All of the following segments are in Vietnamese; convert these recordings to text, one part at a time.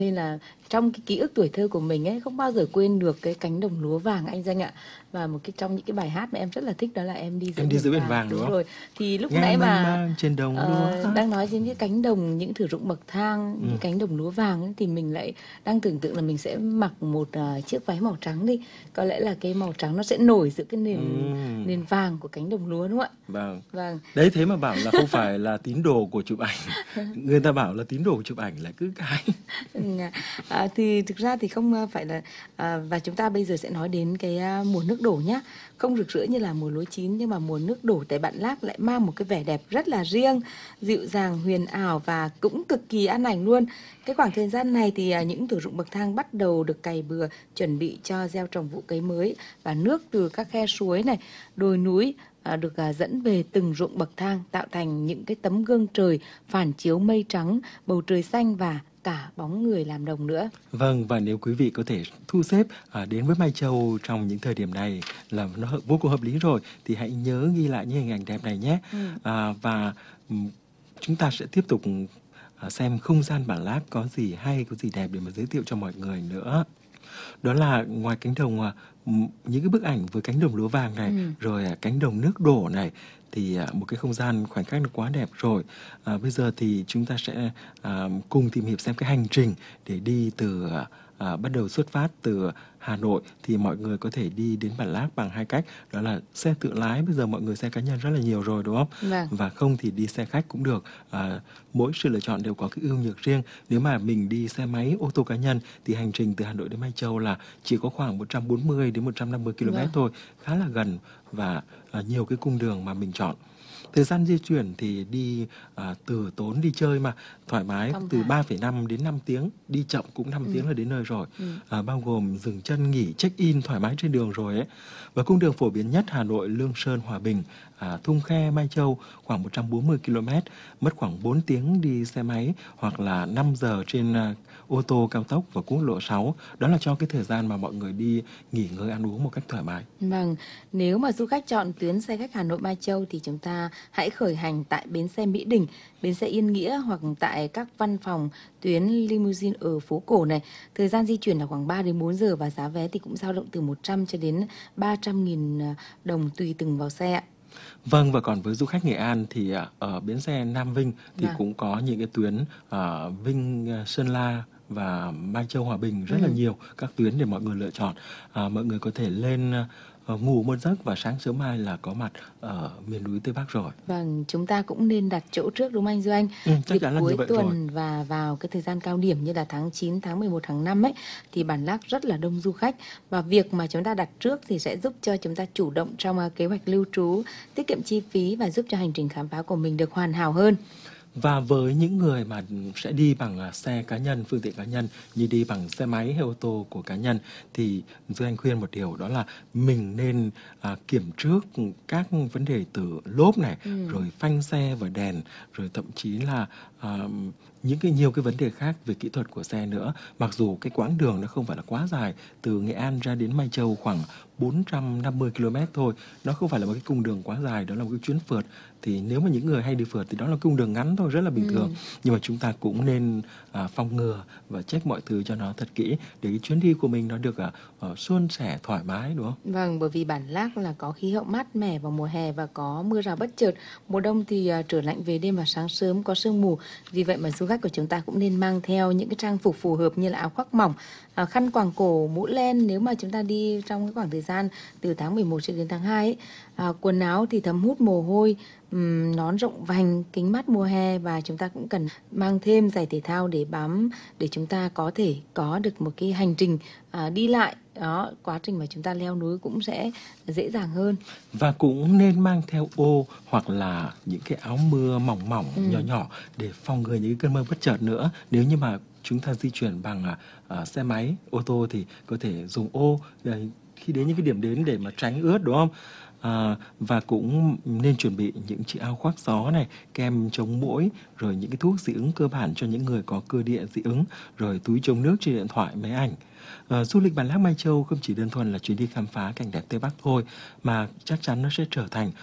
Nên là trong cái ký ức tuổi thơ của mình ấy, không bao giờ quên được cái cánh đồng lúa vàng anh Danh ạ. Và trong những cái bài hát mà em rất là thích đó là Em đi giữa Em đi biển giữa biển vàng. vàng đúng Đúng không? rồi. Thì lúc Ngàn nãy mênh mà mang trên đồng lúa. đang nói đến cái cánh đồng, những thửa ruộng bậc thang, Ừ. những cánh đồng lúa vàng ấy, thì mình lại đang tưởng tượng là mình sẽ mặc một chiếc váy màu trắng đi. Có lẽ là cái màu trắng nó sẽ nổi giữa cái nền vàng của cánh đồng lúa đúng không ạ? Vâng. Vâng. Đấy, thế mà bảo là không phải là tín đồ của chụp ảnh. Người ta bảo là tín đồ của chụp ảnh lại cứ cái. Thì thực ra thì không phải là và chúng ta bây giờ sẽ nói đến cái mùa nước đổ nhá. Không rực rỡ như là mùa lúa chín, nhưng mà mùa nước đổ tại Bản Lác lại mang một cái vẻ đẹp rất là riêng, dịu dàng, huyền ảo và cũng cực kỳ an ảnh luôn. Cái khoảng thời gian này thì những thửa ruộng bậc thang bắt đầu được cày bừa, chuẩn bị cho gieo trồng vụ cấy mới, và nước từ các khe suối này, đồi núi được dẫn về từng ruộng bậc thang, tạo thành những cái tấm gương trời phản chiếu mây trắng, bầu trời xanh và cả bóng người làm đồng nữa. Vâng, và nếu quý vị có thể thu xếp đến với Mai Châu trong những thời điểm này là nó vô cùng hợp lý rồi, thì hãy nhớ ghi lại những hình ảnh đẹp này nhé. Và chúng ta sẽ tiếp tục xem không gian Bản Lác có gì hay, có gì đẹp để mà giới thiệu cho mọi người nữa. Đó là ngoài cánh đồng, những cái bức ảnh với cánh đồng lúa vàng này, rồi cánh đồng nước đổ này, thì một cái không gian khoảnh khắc nó quá đẹp rồi. Bây giờ thì chúng ta sẽ cùng tìm hiểu xem cái hành trình để đi từ bắt đầu xuất phát từ Hà Nội thì mọi người có thể đi đến Bản Lác bằng hai cách, đó là xe tự lái, bây giờ mọi người xe cá nhân rất là nhiều rồi đúng không? Vâng. Và không thì đi xe khách cũng được. Mỗi sự lựa chọn đều có cái ưu nhược riêng. Nếu mà mình đi xe máy, ô tô cá nhân thì hành trình từ Hà Nội đến Mai Châu là chỉ có khoảng 140 đến 150 km thôi, khá là gần và nhiều cái cung đường mà mình chọn. Thời gian di chuyển thì đi từ tốn đi chơi mà thoải mái, từ 3,5 đến 5 tiếng, đi chậm cũng 5 tiếng là đến nơi rồi. Bao gồm dừng chân nghỉ, check-in thoải mái trên đường rồi ấy. Và cung đường phổ biến nhất Hà Nội, Lương Sơn, Hòa Bình, Thung Khe, Mai Châu khoảng 140 km, mất khoảng 4 tiếng đi xe máy hoặc là 5 giờ trên ô tô cao tốc và quốc lộ 6. Đó là cho cái thời gian mà mọi người đi nghỉ ngơi ăn uống một cách thoải mái. Vâng, nếu mà du khách chọn tuyến xe khách Hà Nội Mai Châu thì chúng ta hãy khởi hành tại bến xe Mỹ Đình, bến xe Yên Nghĩa hoặc tại các văn phòng tuyến limousine ở phố cổ này. Thời gian di chuyển là khoảng 3 đến 4 giờ và giá vé thì cũng dao động từ 100 cho đến 300.000 đồng tùy từng vào xe ạ. Vâng, và còn với du khách Nghệ An thì ở bến xe Nam Vinh thì cũng có những cái tuyến Vinh, Sơn La và Mai Châu, Hòa Bình rất là nhiều các tuyến để mọi người lựa chọn. Mọi người có thể lên ngủ một giấc và sáng sớm mai là có mặt ở miền núi Tây Bắc rồi. Vâng, chúng ta cũng nên đặt chỗ trước đúng không anh Duy Anh? Chắc chắn là cuối như vậy tuần rồi. và vào cái thời gian cao điểm như là tháng 9, tháng 11, tháng 5 ấy thì Bản Lác rất là đông du khách, và việc mà chúng ta đặt trước thì sẽ giúp cho chúng ta chủ động trong kế hoạch lưu trú, tiết kiệm chi phí và giúp cho hành trình khám phá của mình được hoàn hảo hơn. Và với những người mà sẽ đi bằng xe cá nhân, phương tiện cá nhân như đi bằng xe máy hay ô tô của cá nhân thì Duy Anh khuyên một điều, đó là mình nên kiểm trước các vấn đề từ lốp này, rồi phanh xe và đèn, rồi thậm chí là nhiều cái vấn đề khác về kỹ thuật của xe nữa. Mặc dù cái quãng đường nó không phải là quá dài, từ Nghệ An ra đến Mai Châu khoảng 450 km thôi, nó không phải là một cái cung đường quá dài, đó là một cái chuyến phượt. Thì nếu mà những người hay đi phượt thì đó là cung đường ngắn thôi, rất là bình thường. Nhưng mà chúng ta cũng nên phòng ngừa và check mọi thứ cho nó thật kỹ để cái chuyến đi của mình nó được suôn sẻ, thoải mái, đúng không? Vâng, bởi vì Bản Lác là có khí hậu mát mẻ vào mùa hè và có mưa rào bất chợt. Mùa đông thì trở lạnh về đêm và sáng sớm có sương mù. Vì vậy mà du khách của chúng ta cũng nên mang theo những cái trang phục phù hợp như là áo khoác mỏng, khăn quàng cổ, mũ len nếu mà chúng ta đi trong cái khoảng thời gian từ tháng 11 cho đến tháng 2 ấy. Quần áo thì thấm hút mồ hôi, nón rộng vành, kính mát mùa hè, và chúng ta cũng cần mang thêm giày thể thao để bám, để chúng ta có thể có được một cái hành trình đi lại. Đó, quá trình mà chúng ta leo núi cũng sẽ dễ dàng hơn. Và cũng nên mang theo ô hoặc là những cái áo mưa mỏng mỏng nhỏ nhỏ để phòng ngừa những cơn mưa bất chợt nữa. Nếu như mà chúng ta di chuyển bằng xe máy, ô tô thì có thể dùng ô khi đến những cái điểm đến để mà tránh ướt, đúng không? Và cũng nên chuẩn bị những chiếc áo khoác gió này, kem chống muỗi, rồi những cái thuốc dị ứng cơ bản cho những người có cơ địa dị ứng, rồi túi chống nước trên điện thoại, máy ảnh. Du lịch Bản Lác Mai Châu không chỉ đơn thuần là chuyến đi khám phá cảnh đẹp Tây Bắc thôi, mà chắc chắn nó sẽ trở thành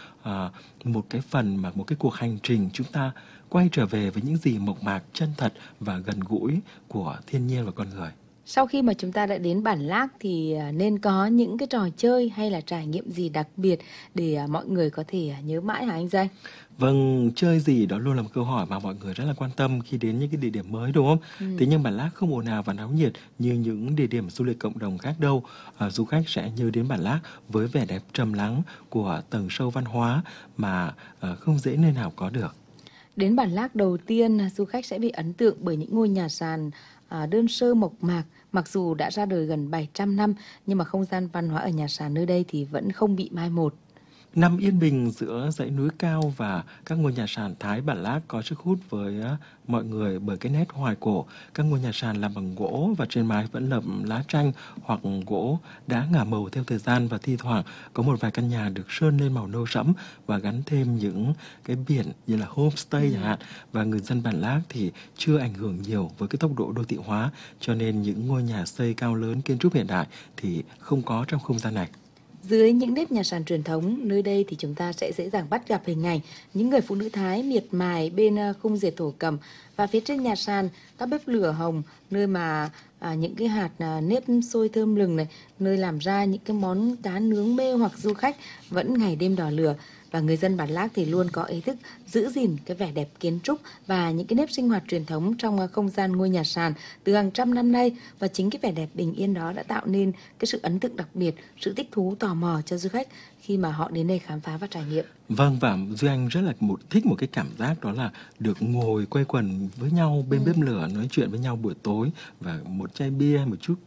một cái phần mà một cái cuộc hành trình chúng ta quay trở về với những gì mộc mạc, chân thật và gần gũi của thiên nhiên và con người. Sau khi mà chúng ta đã đến Bản Lác thì nên có những cái trò chơi hay là trải nghiệm gì đặc biệt để mọi người có thể nhớ mãi hả anh Danh? Vâng, chơi gì đó luôn là một câu hỏi mà mọi người rất là quan tâm khi đến những cái địa điểm mới, đúng không? Thế nhưng Bản Lác không ồn ào và náo nhiệt như những địa điểm du lịch cộng đồng khác đâu. Du khách sẽ nhớ đến Bản Lác với vẻ đẹp trầm lắng của tầng sâu văn hóa mà không dễ nơi nào có được. Đến Bản Lác đầu tiên, du khách sẽ bị ấn tượng bởi những ngôi nhà sàn đơn sơ mộc mạc. Mặc dù đã ra đời gần 700 năm, nhưng mà không gian văn hóa ở nhà sàn nơi đây thì vẫn không bị mai một. Nằm yên bình giữa dãy núi cao và các ngôi nhà sàn Thái, Bản Lác có sức hút với mọi người bởi cái nét hoài cổ. Các ngôi nhà sàn làm bằng gỗ và trên mái vẫn lợp lá tranh hoặc gỗ đã ngả màu theo thời gian, và thi thoảng có một vài căn nhà được sơn lên màu nâu sẫm và gắn thêm những cái biển như là homestay chẳng hạn. Và người dân Bản Lác thì chưa ảnh hưởng nhiều với cái tốc độ đô thị hóa, cho nên những ngôi nhà xây cao lớn kiến trúc hiện đại thì không có trong không gian này. Dưới những nếp nhà sàn truyền thống, nơi đây thì chúng ta sẽ dễ dàng bắt gặp hình ảnh những người phụ nữ Thái miệt mài bên khung dệt thổ cẩm, và phía trên nhà sàn các bếp lửa hồng, nơi mà những cái hạt nếp sôi thơm lừng này, nơi làm ra những cái món cá nướng mê hoặc du khách vẫn ngày đêm đỏ lửa. Và người dân Bản Lác thì luôn có ý thức giữ gìn cái vẻ đẹp kiến trúc và những cái nếp sinh hoạt truyền thống trong không gian ngôi nhà sàn từ hàng trăm năm nay. Và chính cái vẻ đẹp bình yên đó đã tạo nên cái sự ấn tượng đặc biệt, sự thích thú tò mò cho du khách khi mà họ đến đây khám phá và trải nghiệm. Vâng, và Duy Anh rất là thích một cái cảm giác đó là được ngồi quây quần với nhau bên bếp lửa, nói chuyện với nhau buổi tối và một chai bia, một chút.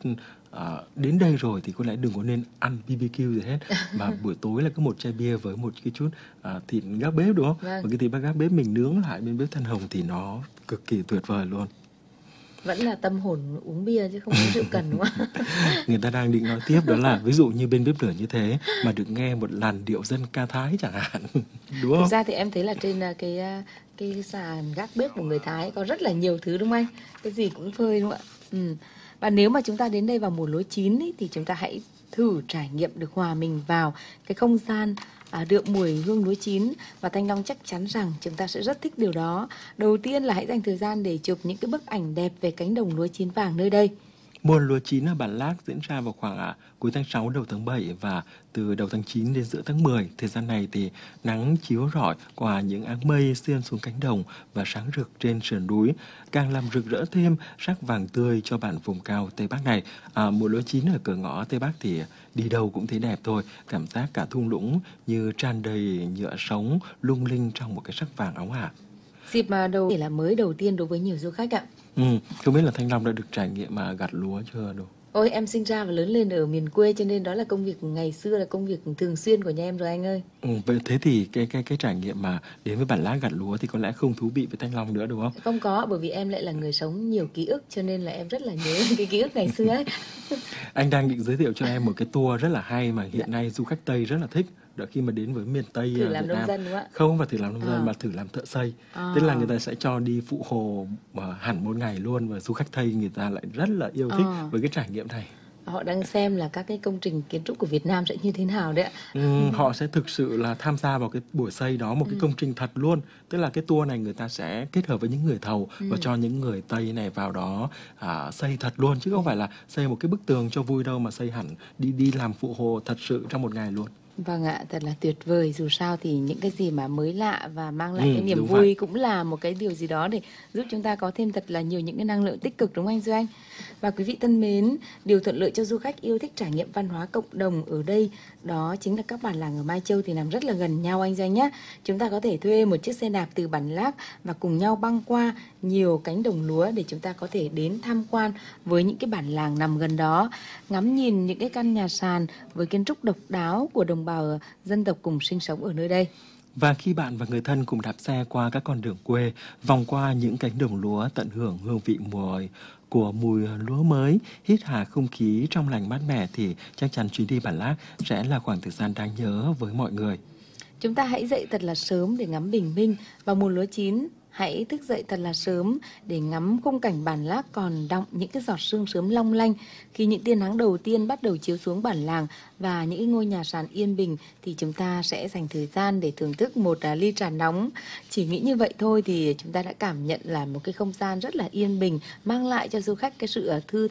Đến đây rồi thì có lẽ đừng có nên ăn BBQ gì hết, mà buổi tối là có một chai bia với một cái chút thịt gác bếp, đúng không? Vâng. Và cái thịt gác bếp mình nướng lại bên bếp than hồng thì nó cực kỳ tuyệt vời luôn. Vẫn là tâm hồn uống bia chứ không uống rượu cần, đúng không? Người ta đang định nói tiếp đó là ví dụ như bên bếp lửa như thế mà được nghe một làn điệu dân ca Thái chẳng hạn, đúng không? Thực ra thì em thấy là trên cái sàn gác bếp của người Thái có rất là nhiều thứ, đúng không anh? Cái gì cũng phơi, đúng không ạ? Và nếu mà chúng ta đến đây vào mùa lúa chín ý, thì chúng ta hãy thử trải nghiệm được hòa mình vào cái không gian đượm mùi hương lúa chín, và Thanh Long chắc chắn rằng chúng ta sẽ rất thích điều đó. Đầu tiên là hãy dành thời gian để chụp những cái bức ảnh đẹp về cánh đồng lúa chín vàng nơi đây. Mùa lúa chín ở Bản Lác diễn ra vào khoảng cuối tháng 6 đầu tháng 7 và từ đầu tháng 9 đến giữa tháng 10. Thời gian này thì nắng chiếu rọi qua những áng mây xiên xuống cánh đồng và sáng rực trên sườn núi, càng làm rực rỡ thêm sắc vàng tươi cho bản vùng cao Tây Bắc này. Mùa lúa chín ở cửa ngõ Tây Bắc thì đi đâu cũng thấy đẹp thôi, cảm giác cả thung lũng như tràn đầy nhựa sống lung linh trong một cái sắc vàng óng ả. Dịp mà đầu là mới đầu tiên đối với nhiều du khách ạ. Không biết là Thanh Long đã được trải nghiệm mà gặt lúa chưa đâu? Ôi, em sinh ra và lớn lên ở miền quê cho nên đó là công việc ngày xưa, là công việc thường xuyên của nhà em rồi anh ơi. Vậy thế thì cái trải nghiệm mà đến với Bản Lác gặt lúa thì có lẽ không thú vị với Thanh Long nữa, đúng không? Không có, bởi vì em lại là người sống nhiều ký ức cho nên là em rất là nhớ cái ký ức ngày xưa ấy. Anh đang định giới thiệu cho em một cái tour rất là hay mà hiện nay du khách Tây rất là thích. Đó, khi mà đến với miền Tây Thử ở làm Việt nông Nam. dân đúng không ạ? Không phải thử làm nông dân mà thử làm thợ xây. Tức là người ta sẽ cho đi phụ hồ hẳn một ngày luôn, và du khách Tây người ta lại rất là yêu thích với cái trải nghiệm này. Họ đang xem là các cái công trình kiến trúc của Việt Nam sẽ như thế nào đấy ạ. Họ sẽ thực sự là tham gia vào cái buổi xây đó, một cái công trình thật luôn. Tức là cái tour này người ta sẽ kết hợp với những người thầu và cho những người Tây này vào đó xây thật luôn, chứ không phải là xây một cái bức tường cho vui đâu, mà xây hẳn đi làm phụ hồ thật sự trong một ngày luôn. Vâng ạ, thật là tuyệt vời. Dù sao thì những cái gì mà mới lạ và mang lại cái niềm vui vậy. cũng là một cái điều gì đó để giúp chúng ta có thêm thật là nhiều những cái năng lượng tích cực, đúng không anh Duy Anh? Và quý vị thân mến, điều thuận lợi cho du khách yêu thích trải nghiệm văn hóa cộng đồng ở đây đó chính là các bản làng ở Mai Châu thì nằm rất là gần nhau anh Duy Anh nhé. Chúng ta có thể thuê một chiếc xe đạp từ Bản Lác và cùng nhau băng qua nhiều cánh đồng lúa để chúng ta có thể đến tham quan với những cái bản làng nằm gần đó, ngắm nhìn những cái căn nhà sàn với kiến trúc độc đáo của đồng bào dân tộc cùng sinh sống ở nơi đây. Và khi bạn và người thân cùng đạp xe qua các con đường quê, vòng qua những cánh đồng lúa tận hưởng hương vị mùi của mùi lúa mới, hít hà không khí trong lành mát mẻ thì chắc chắn chuyến đi Bản Lác sẽ là khoảng thời gian đáng nhớ với mọi người. Chúng ta hãy dậy thật là sớm để ngắm bình minh vào mùa lúa chín. Hãy thức dậy thật là sớm để ngắm khung cảnh Bản Lác còn đọng những cái giọt sương sớm long lanh. Khi những tia nắng đầu tiên bắt đầu chiếu xuống bản làng và những cái ngôi nhà sàn yên bình thì chúng ta sẽ dành thời gian để thưởng thức một ly trà nóng. Chỉ nghĩ như vậy thôi thì chúng ta đã cảm nhận là một cái không gian rất là yên bình, mang lại cho du khách cái sự thư